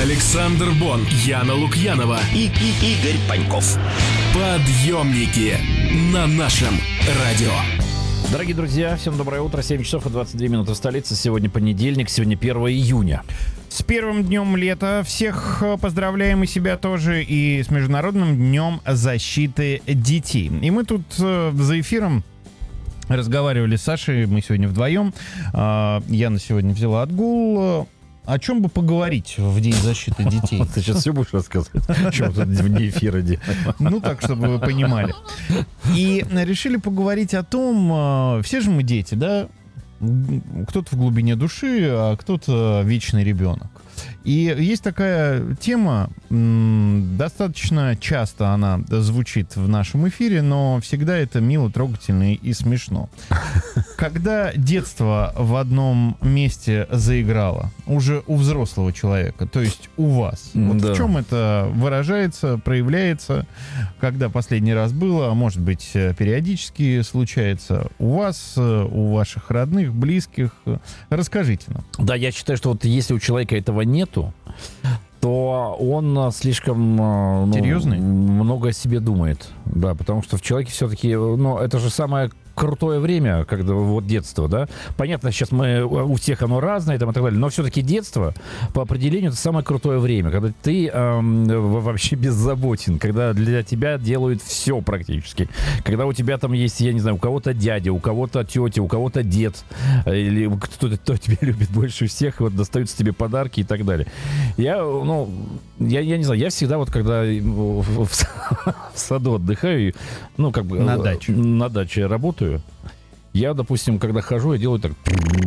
Александр Бон, Яна Лукьянова и Игорь Паньков. Подъемники на нашем радио. Дорогие друзья, всем доброе утро. 7 часов и 22 минуты в столице. Сегодня понедельник, сегодня 1 июня. С первым днем лета всех поздравляем, и себя тоже, и с Международным днем защиты детей. И мы тут за эфиром разговаривали с Сашей, мы сегодня вдвоем. Яна сегодня взяла отгул. О чем бы поговорить в День защиты детей? Ты сейчас все будешь рассказывать? О чем тут вне эфира делать? Ну, так, чтобы вы понимали. И решили поговорить о том, все же мы дети, да? Кто-то в глубине души, а кто-то вечный ребенок. И есть такая тема, достаточно часто она звучит в нашем эфире, но всегда это мило, трогательно и смешно. Когда детство в одном месте заиграло, уже у взрослого человека, то есть у вас, вот да. В чем это выражается, проявляется, когда последний раз было, а может быть периодически случается у вас, у ваших родных, близких? Расскажите нам. Да, я считаю, что вот если у человека этого нету, то он слишком серьезный? Много о себе думает. Да, потому что в человеке все-таки, это же самое крутое время, когда вот детство, да. Понятно, сейчас у всех оно разное там, и так далее, но все-таки детство по определению это самое крутое время, когда ты вообще беззаботен, когда для тебя делают все практически, когда у тебя там есть, я не знаю, у кого-то дядя, у кого-то тетя, у кого-то дед, или кто тебя любит больше всех, вот достаются тебе подарки и так далее. Я не знаю, я всегда вот когда в саду отдыхаю, на даче работаю, я, допустим, когда хожу, я делаю так,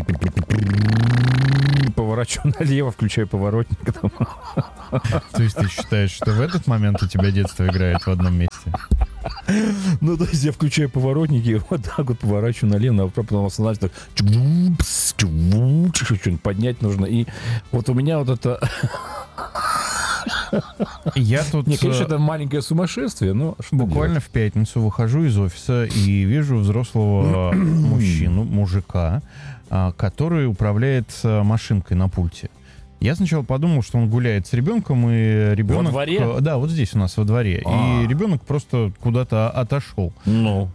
поворачиваю налево, включаю поворотник. То есть ты считаешь, что в этот момент у тебя детство играет в одном месте? Ну, то есть я включаю поворотники, вот так вот поворачиваю налево, а потом останавливаюсь, так, что-нибудь поднять нужно. И вот у меня вот это... Я тут... Не, конечно, это маленькое сумасшествие, но... Буквально в пятницу выхожу из офиса и вижу взрослого мужика, который управляет машинкой на пульте. Я сначала подумал, что он гуляет с ребенком, и ребенок... Во дворе? Да, вот здесь у нас во дворе. И ребенок просто куда-то отошел. Ну...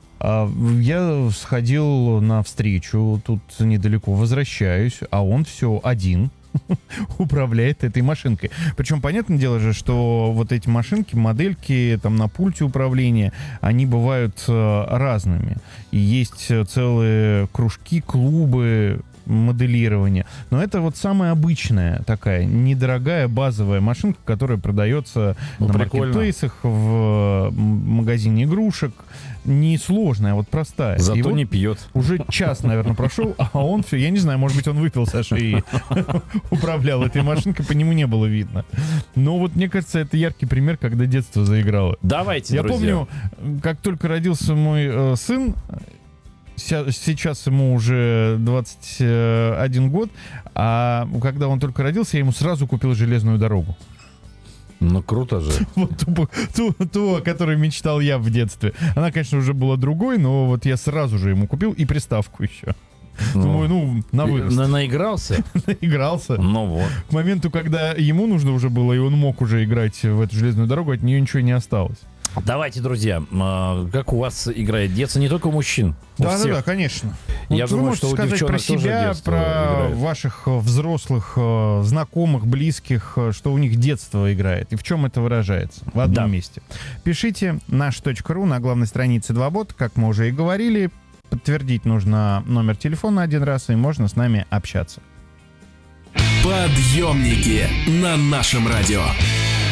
Я сходил навстречу, тут недалеко, возвращаюсь, а он все один управляет этой машинкой. Причем, понятное дело же, что вот эти машинки, модельки там на пульте управления, они бывают разными. И есть целые кружки, клубы моделирования. Но это вот самая обычная такая недорогая базовая машинка, которая продается на маркетплейсах, в магазине игрушек. Не сложная, а вот простая. Зато и вот не пьет. Уже час, наверное, прошел, а он все, я не знаю, может быть, он выпил, Саша, и управлял этой машинкой, по нему не было видно. Но вот мне кажется, это яркий пример, когда детство заиграло. Давайте, друзья. Я помню, как только родился мой сын, сейчас ему уже 21 год, а когда он только родился, я ему сразу купил железную дорогу. Ну, круто же. Вот ту, о которой мечтал я в детстве. Она, конечно, уже была другой, но вот я сразу же ему купил и приставку еще. Думаю, на вырост. Наигрался? Наигрался. Ну вот. К моменту, когда ему нужно уже было, и он мог уже играть в эту железную дорогу, от нее ничего не осталось. Давайте, друзья, как у вас играет детство, не только у мужчин. Да, конечно. Я вот думаю, вы что у можете сказать про девчонок себя, тоже про играет. ваших взрослых, знакомых, близких, что у них детство играет, и в чем это выражается в одном месте. Пишите наш.ру на главной странице 2BOT, как мы уже и говорили. Подтвердить нужно номер телефона один раз, и можно с нами общаться. Подъемники на нашем радио.